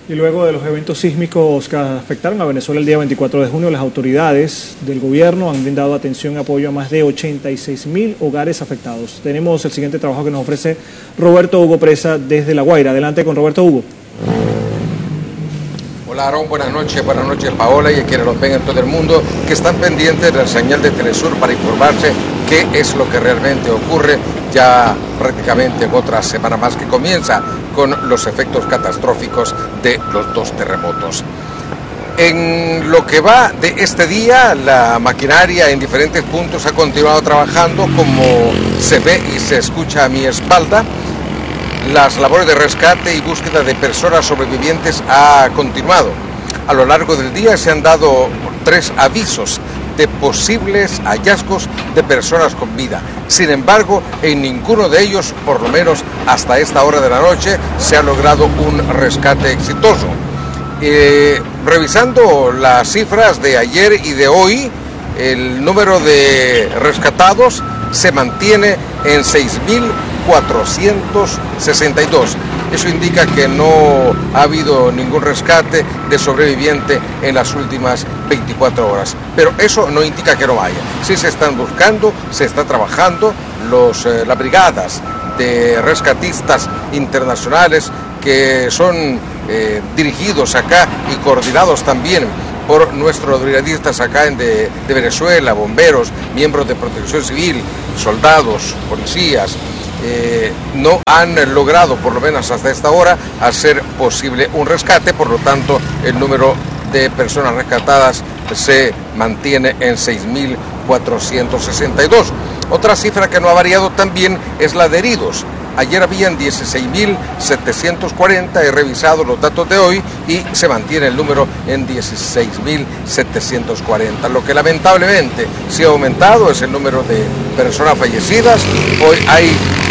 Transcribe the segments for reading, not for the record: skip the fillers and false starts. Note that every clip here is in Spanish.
Y luego de los eventos sísmicos que afectaron a Venezuela el día 24 de junio, las autoridades del gobierno han brindado atención y apoyo a más de 86.000 hogares afectados. Tenemos el siguiente trabajo que nos ofrece Roberto Hugo Presa desde La Guaira. Adelante con Roberto Hugo. Hola Aarón, buenas noches Paola y a quienes nos ven en todo el mundo que están pendientes de la señal de Telesur para informarse qué es lo que realmente ocurre ya prácticamente en otra semana más que comienza con los efectos catastróficos de los dos terremotos. En lo que va de este día, la maquinaria en diferentes puntos ha continuado trabajando, como se ve y se escucha a mi espalda. Las labores de rescate y búsqueda de personas sobrevivientes ha continuado. A lo largo del día se han dado 3 avisos de posibles hallazgos de personas con vida. Sin embargo, en ninguno de ellos, por lo menos hasta esta hora de la noche, se ha logrado un rescate exitoso. Revisando las cifras de ayer y de hoy, el número de rescatados se mantiene en 6.462. Eso indica que no ha habido ningún rescate de sobreviviente en las últimas 24 horas. Pero eso no indica que no haya. Sí se están buscando, se está trabajando. Las brigadas de rescatistas internacionales que son dirigidos acá y coordinados también por nuestros brigadistas acá de Venezuela, bomberos, miembros de protección civil, soldados, policías, no han logrado, por lo menos hasta esta hora, hacer posible un rescate. Por lo tanto, el número de personas rescatadas se mantiene en 6.462. Otra cifra que no ha variado también es la de heridos. Ayer habían 16.740, he revisado los datos de hoy y se mantiene el número en 16.740. Lo que lamentablemente sí ha aumentado es el número de personas fallecidas. Hoy hay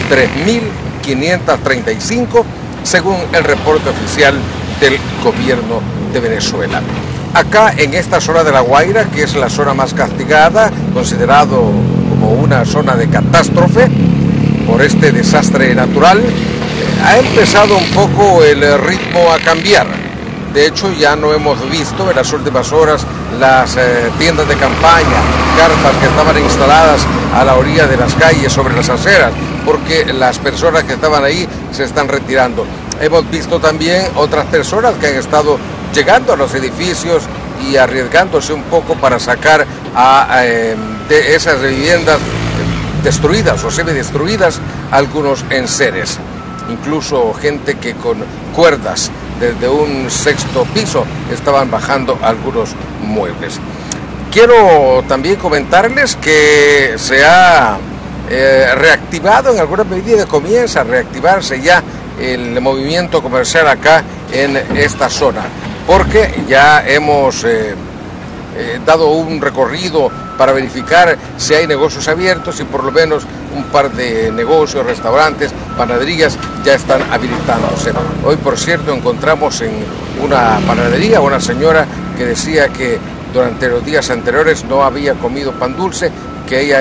3.535, según el reporte oficial del gobierno de Venezuela. Acá en esta zona de La Guaira, que es la zona más castigada, considerado como una zona de catástrofe por este desastre natural, ha empezado un poco el ritmo a cambiar. De hecho, ya no hemos visto en las últimas horas las tiendas de campaña, carpas que estaban instaladas a la orilla de las calles, sobre las aceras, porque las personas que estaban ahí se están retirando. Hemos visto también otras personas que han estado llegando a los edificios y arriesgándose un poco para sacar de esas viviendas destruidas o semidestruidas algunos enseres. Incluso gente que con cuerdas desde un 6º piso estaban bajando algunos muebles. Quiero también comentarles que se ha reactivado en alguna medida, comienza a reactivarse ya el movimiento comercial acá en esta zona, porque ya hemos dado un recorrido para verificar si hay negocios abiertos y por lo menos un par de negocios, restaurantes, panaderías ya están habilitándose. Hoy, por cierto, encontramos en una panadería una señora que decía que durante los días anteriores no había comido pan dulce, que ella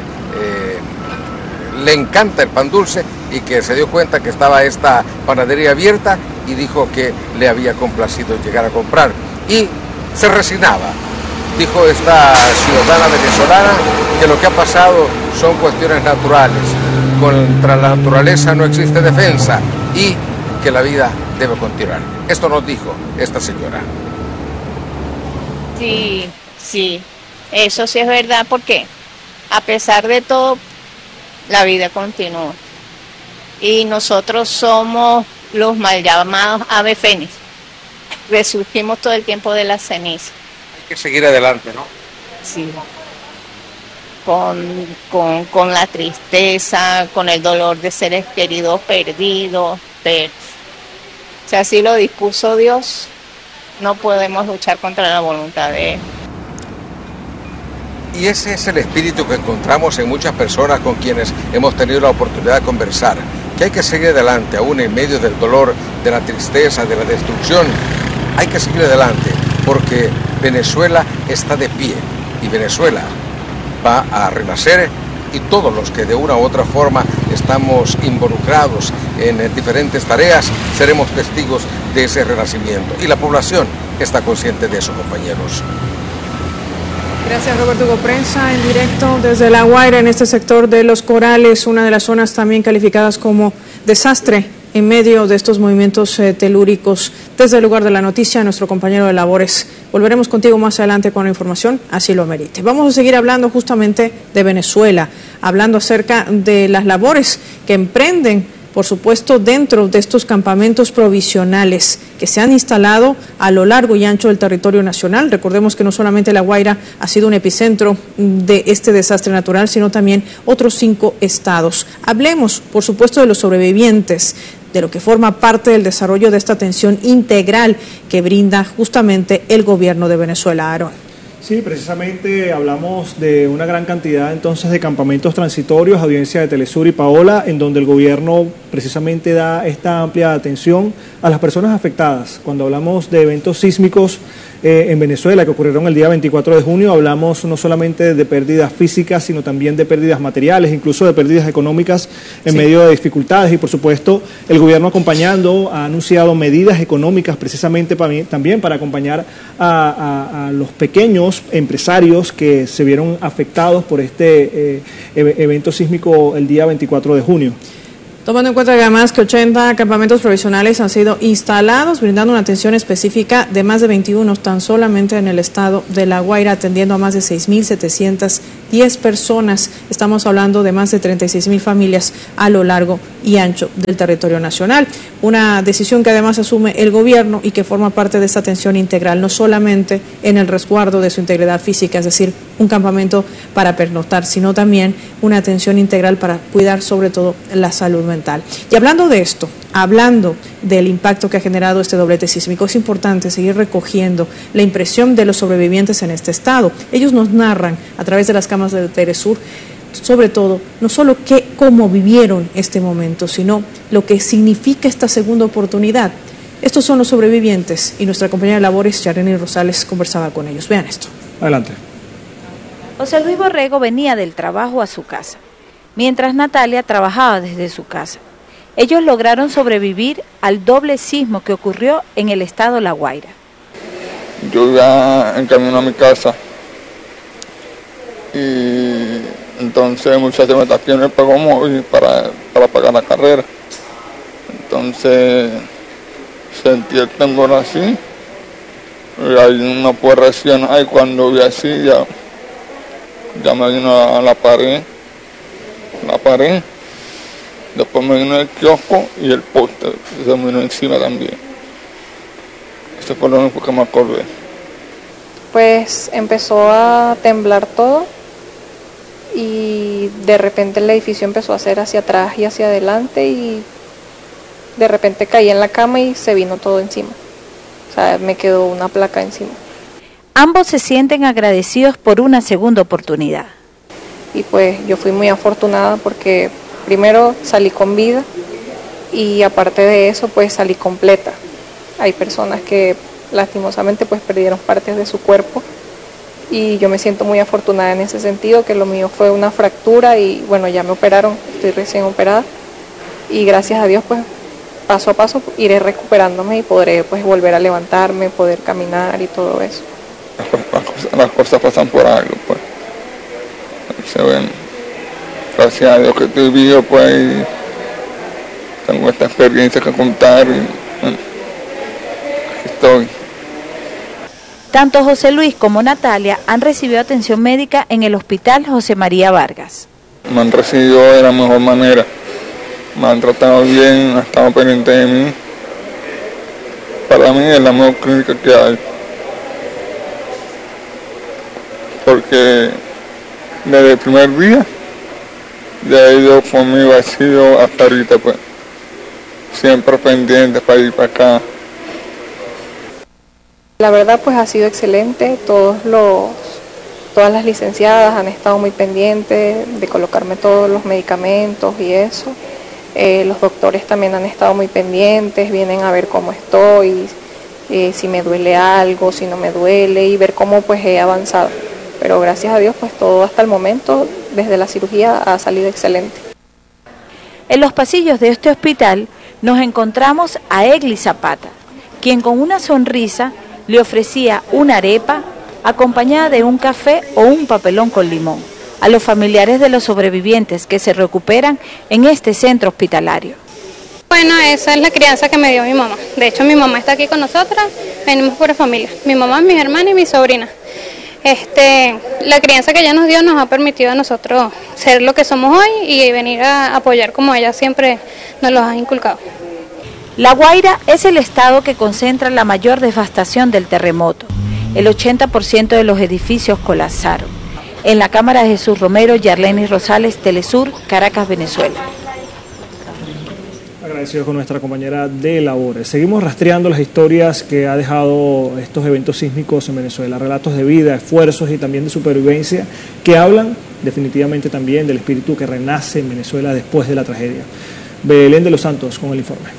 le encanta el pan dulce y que se dio cuenta que estaba esta panadería abierta y dijo que le había complacido llegar a comprar y se resignaba. Dijo esta ciudadana venezolana que lo que ha pasado son cuestiones naturales. Contra la naturaleza no existe defensa y que la vida debe continuar. Esto nos dijo esta señora. Sí, eso sí es verdad, porque a pesar de todo, la vida continúa. Y nosotros somos los mal llamados ave fénix. Resurgimos todo el tiempo de la ceniza. Hay que seguir adelante, ¿no? Sí. Con la tristeza, con el dolor de seres queridos perdidos. Si así lo dispuso Dios, no podemos luchar contra la voluntad de Él. Y ese es el espíritu que encontramos en muchas personas con quienes hemos tenido la oportunidad de conversar, que hay que seguir adelante, aún en medio del dolor, de la tristeza, de la destrucción. Hay que seguir adelante, porque Venezuela está de pie y Venezuela va a renacer y todos los que de una u otra forma estamos involucrados en diferentes tareas, seremos testigos de ese renacimiento. Y la población está consciente de eso, compañeros. Gracias, Roberto Hugo. Prensa en directo desde La Guaira, en este sector de Los Corales, una de las zonas también calificadas como desastre en medio de estos movimientos telúricos. Desde el lugar de la noticia, nuestro compañero de labores. Volveremos contigo más adelante con la información, así lo amerite. Vamos a seguir hablando justamente de Venezuela, hablando acerca de las labores que emprenden, por supuesto, dentro de estos campamentos provisionales que se han instalado a lo largo y ancho del territorio nacional. Recordemos que no solamente La Guaira ha sido un epicentro de este desastre natural, sino también otros 5 estados. Hablemos, por supuesto, de los sobrevivientes, de lo que forma parte del desarrollo de esta atención integral que brinda justamente el gobierno de Venezuela. Aarón. Sí, precisamente hablamos de una gran cantidad entonces de campamentos transitorios, audiencia de Telesur y Paola, en donde el gobierno precisamente da esta amplia atención a las personas afectadas. Cuando hablamos de eventos sísmicos en Venezuela que ocurrieron el día 24 de junio, hablamos no solamente de pérdidas físicas, sino también de pérdidas materiales, incluso de pérdidas económicas en medio de dificultades, y por supuesto el gobierno acompañando ha anunciado medidas económicas precisamente también para acompañar a los pequeños empresarios que se vieron afectados por este evento sísmico el día 24 de junio. Tomando en cuenta además que 80 campamentos provisionales han sido instalados, brindando una atención específica de más de 21 tan solamente en el estado de La Guaira, atendiendo a más de 6.710 personas. Estamos hablando de más de 36.000 familias a lo largo y ancho del territorio nacional. Una decisión que además asume el gobierno y que forma parte de esta atención integral, no solamente en el resguardo de su integridad física, es decir, un campamento para pernoctar, sino también una atención integral para cuidar sobre todo la salud mental. Y hablando de esto, hablando del impacto que ha generado este doblete sísmico, es importante seguir recogiendo la impresión de los sobrevivientes en este estado. Ellos nos narran a través de las cámaras de Telesur, sobre todo, no solo cómo vivieron este momento, sino lo que significa esta segunda oportunidad. Estos son los sobrevivientes y nuestra compañera de labores, Yareni Rosales, conversaba con ellos. Vean esto. Adelante. José Luis Borrego venía del trabajo a su casa, mientras Natalia trabajaba desde su casa. Ellos lograron sobrevivir al doble sismo que ocurrió en el estado La Guaira. Yo iba en camino a mi casa y entonces muchas demataciones me pagó móvil para pagar la carrera. Entonces sentí el temblor así, y ahí no puedo reaccionar, y cuando vi así ya me vino a la pared, después me vino el kiosco y el poste, se me vino encima también. Eso fue lo único que me acordé. Pues empezó a temblar todo y de repente el edificio empezó a hacer hacia atrás y hacia adelante y de repente caí en la cama y se vino todo encima. O sea, me quedó una placa encima. Ambos se sienten agradecidos por una segunda oportunidad. Y pues yo fui muy afortunada porque primero salí con vida y aparte de eso pues salí completa. Hay personas que lastimosamente pues perdieron partes de su cuerpo y yo me siento muy afortunada en ese sentido, que lo mío fue una fractura y bueno, ya me operaron, estoy recién operada y gracias a Dios pues paso a paso iré recuperándome y podré pues volver a levantarme, poder caminar y todo eso. Las cosas pasan por algo, pues. Se ven. Gracias a Dios que estoy vivo, pues, y tengo esta experiencia que contar y bueno, aquí estoy. Tanto José Luis como Natalia han recibido atención médica en el Hospital José María Vargas. Me han recibido de la mejor manera, me han tratado bien, han estado pendientes de mí. Para mí es la mejor clínica que hay. Porque desde el primer día ya he ido conmigo, ha sido hasta ahorita, pues, siempre pendiente para ir para acá. La verdad pues ha sido excelente, todas las licenciadas han estado muy pendientes de colocarme todos los medicamentos y eso. Los doctores también han estado muy pendientes, vienen a ver cómo estoy, si me duele algo, si no me duele y ver cómo pues he avanzado. pero gracias a Dios pues todo hasta el momento, desde la cirugía, ha salido excelente. En los pasillos de este hospital nos encontramos a Egli Zapata, quien con una sonrisa le ofrecía una arepa acompañada de un café o un papelón con limón a los familiares de los sobrevivientes que se recuperan en este centro hospitalario. Bueno, esa es la crianza que me dio mi mamá. De hecho, mi mamá está aquí con nosotras, venimos por familia. Mi mamá, mis hermanas y mi sobrina. La crianza que ella nos dio nos ha permitido a nosotros ser lo que somos hoy y venir a apoyar como ella siempre nos lo ha inculcado. La Guaira es el estado que concentra la mayor devastación del terremoto. El 80% de los edificios colapsaron. En la cámara de Jesús Romero, Yarleni Rosales, Telesur, Caracas, Venezuela. Agradecidos con nuestra compañera de labores. Seguimos rastreando las historias que ha dejado estos eventos sísmicos en Venezuela, relatos de vida, esfuerzos y también de supervivencia que hablan definitivamente también del espíritu que renace en Venezuela después de la tragedia. Belén de los Santos con el informe.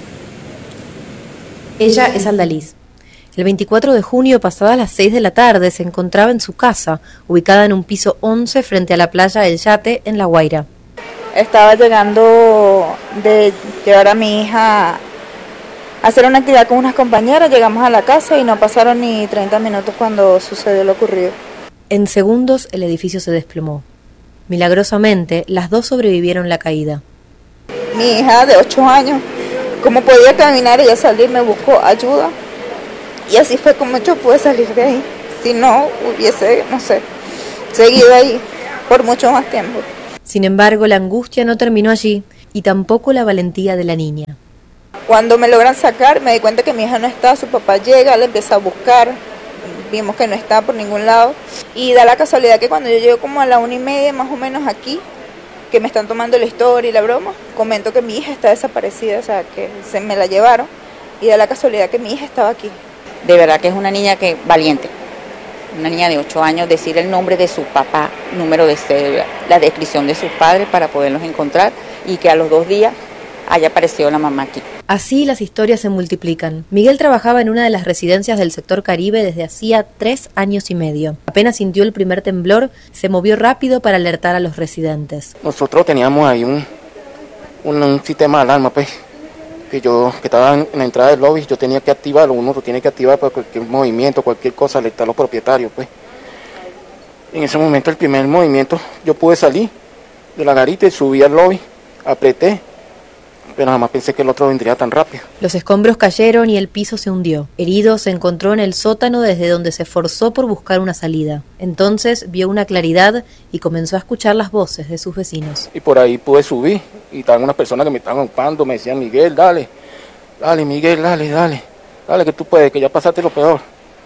Ella es Aldaliz. El 24 de junio, pasadas las 6 de la tarde, se encontraba en su casa, ubicada en un piso 11 frente a la playa El Yate, en La Guaira. Estaba llegando de llevar a mi hija a hacer una actividad con unas compañeras, llegamos a la casa y no pasaron ni 30 minutos cuando sucedió lo ocurrido. En segundos el edificio se desplomó. Milagrosamente, las dos sobrevivieron la caída. Mi hija de 8 años, como podía caminar, ella salió y me buscó ayuda. Y así fue como yo pude salir de ahí. Si no, hubiese, seguido ahí por mucho más tiempo. Sin embargo, la angustia no terminó allí y tampoco la valentía de la niña. Cuando me logran sacar, me di cuenta que mi hija no está, su papá llega, le empieza a buscar, vimos que no está por ningún lado. Y da la casualidad que cuando yo llego como a la 1:30 más o menos aquí, que me están tomando la historia y la broma, comento que mi hija está desaparecida, o sea, que se me la llevaron. Y da la casualidad que mi hija estaba aquí. De verdad que es una niña que valiente, una niña de 8 años, decir el nombre de su papá, número de cédula, la descripción de sus padres para poderlos encontrar y que a los 2 días haya aparecido la mamá aquí. Así las historias se multiplican. Miguel trabajaba en una de las residencias del sector Caribe desde hacía 3 años y medio. Apenas sintió el primer temblor, se movió rápido para alertar a los residentes. Nosotros teníamos ahí un sistema de alarma, pues, que estaba en la entrada del lobby, yo tenía que activarlo, uno lo tiene que activar para cualquier movimiento, cualquier cosa, alertar a los propietarios, pues. En ese momento, el primer movimiento, yo pude salir de la garita y subí al lobby, apreté, pero jamás pensé que el otro vendría tan rápido. Los escombros cayeron y el piso se hundió. Herido se encontró en el sótano desde donde se esforzó por buscar una salida. Entonces vio una claridad y comenzó a escuchar las voces de sus vecinos. Y por ahí pude subir y estaban unas personas que me estaban ocupando, me decían, Miguel, dale, Miguel, dale, que tú puedes, que ya pasaste lo peor.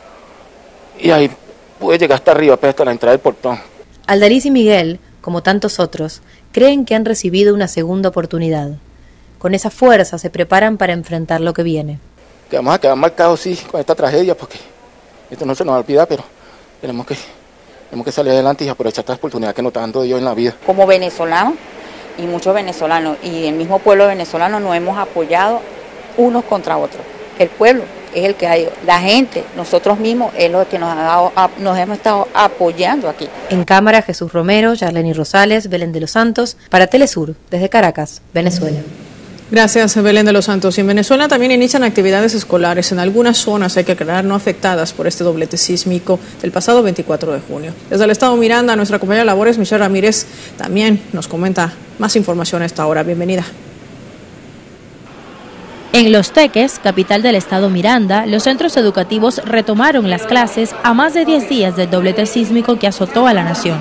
Y ahí pude llegar hasta arriba, hasta la entrada del portón. Aldaliz y Miguel, como tantos otros, creen que han recibido una segunda oportunidad. Con esa fuerza se preparan para enfrentar lo que viene. Que vamos a quedar marcados, sí, con esta tragedia, porque esto no se nos va a olvidar, pero tenemos que salir adelante y aprovechar esta oportunidad que nos está dando Dios en la vida. Como venezolanos y muchos venezolanos y el mismo pueblo venezolano nos hemos apoyado unos contra otros. El pueblo es el que ha ido, la gente, nosotros mismos es lo que nos hemos estado apoyando aquí. En cámara, Jesús Romero, Yarleni Rosales, Belén de los Santos, para Telesur, desde Caracas, Venezuela. Gracias, Belén de los Santos. Y en Venezuela también inician actividades escolares en algunas zonas, hay que aclarar, no afectadas por este doblete sísmico del pasado 24 de junio. Desde el estado Miranda, nuestra compañera de labores, Michelle Ramírez, también nos comenta más información a esta hora. Bienvenida. En Los Teques, capital del estado Miranda, los centros educativos retomaron las clases a más de 10 días del doblete sísmico que azotó a la nación.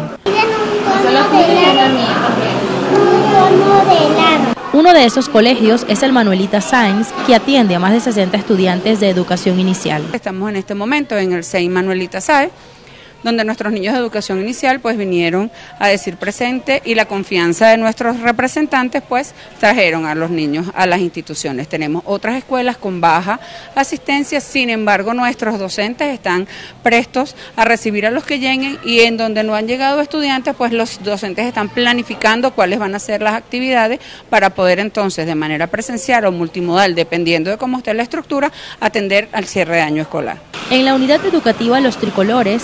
Uno de esos colegios es el Manuelita Sáenz, que atiende a más de 60 estudiantes de educación inicial. Estamos en este momento en el CEI Manuelita Sáenz, donde nuestros niños de educación inicial pues vinieron a decir presente y la confianza de nuestros representantes pues trajeron a los niños a las instituciones. Tenemos otras escuelas con baja asistencia, sin embargo nuestros docentes están prestos a recibir a los que lleguen y en donde no han llegado estudiantes pues los docentes están planificando cuáles van a ser las actividades para poder entonces de manera presencial o multimodal, dependiendo de cómo esté la estructura, atender al cierre de año escolar. En la unidad educativa Los Tricolores, los docentes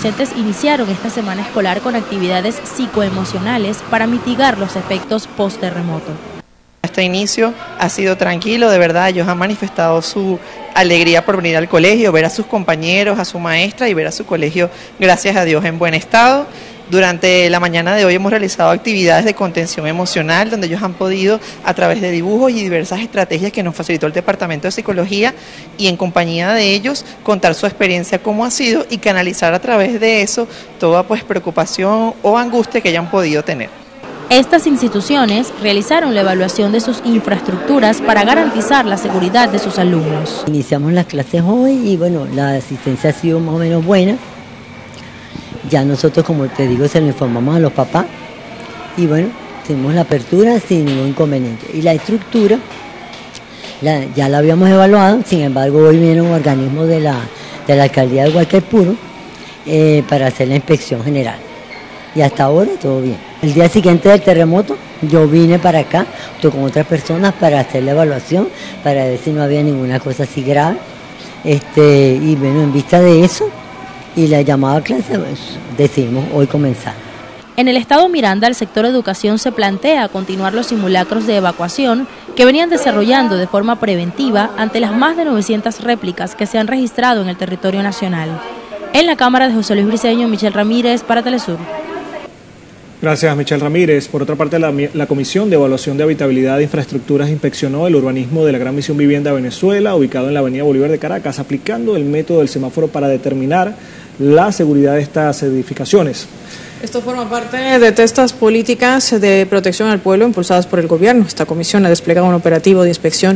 docentes iniciaron esta semana escolar con actividades psicoemocionales para mitigar los efectos post-terremoto. Este inicio ha sido tranquilo, de verdad, ellos han manifestado su alegría por venir al colegio, ver a sus compañeros, a su maestra y ver a su colegio, gracias a Dios, en buen estado. Durante la mañana de hoy hemos realizado actividades de contención emocional, donde ellos han podido, a través de dibujos y diversas estrategias que nos facilitó el Departamento de Psicología, y en compañía de ellos, contar su experiencia, cómo ha sido, y canalizar a través de eso toda preocupación o angustia que hayan podido tener. Estas instituciones realizaron la evaluación de sus infraestructuras para garantizar la seguridad de sus alumnos. Iniciamos las clases hoy y bueno, la asistencia ha sido más o menos buena. Ya nosotros, como te digo, se lo informamos a los papás y bueno, tenemos la apertura sin ningún inconveniente. Y la estructura ya la habíamos evaluado, sin embargo hoy viene un organismo de la alcaldía de Guaycaipuro para hacer la inspección general. Y hasta ahora todo bien. El día siguiente del terremoto yo vine para acá junto con otras personas para hacer la evaluación, para ver si no había ninguna cosa así grave. Y bueno, en vista de eso y la llamada a clase, pues, decidimos hoy comenzar. En el estado Miranda, el sector educación se plantea continuar los simulacros de evacuación que venían desarrollando de forma preventiva ante las más de 900 réplicas que se han registrado en el territorio nacional. En la cámara de José Luis Briceño, Michelle Ramírez para Telesur. Gracias, Michelle Ramírez. Por otra parte, la Comisión de Evaluación de Habitabilidad de Infraestructuras inspeccionó el urbanismo de la Gran Misión Vivienda Venezuela, ubicado en la avenida Bolívar de Caracas, aplicando el método del semáforo para determinar la seguridad de estas edificaciones. Esto forma parte de estas políticas de protección al pueblo impulsadas por el gobierno. Esta comisión ha desplegado un operativo de inspección